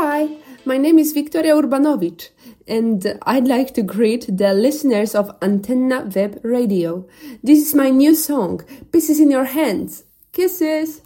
Hi, my name is Victoria Urbanovic, and I'd like to greet the listeners of Antenna Web Radio. This is my new song, Pieces in Your Hands. Kisses!